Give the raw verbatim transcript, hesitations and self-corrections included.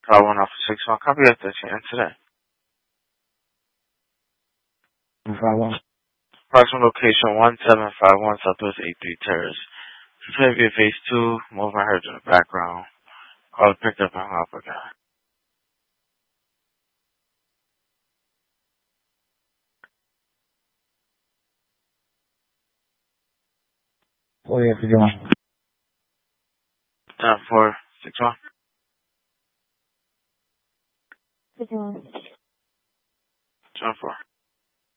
Call one off six one. Copy that this incident. five one. Approximate location one seven five one Southwest eight three Terrace. This may be a phase two. Movement heard in the background. Call picked up and hung up again. forty-eight fifty-one. Time for six one. fifty-one. Time for.